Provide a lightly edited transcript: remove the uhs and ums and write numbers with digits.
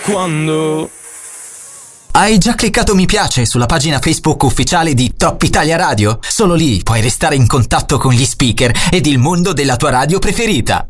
quando... Hai già cliccato mi piace sulla pagina Facebook ufficiale di Top Italia Radio? Solo lì puoi restare in contatto con gli speaker ed il mondo della tua radio preferita.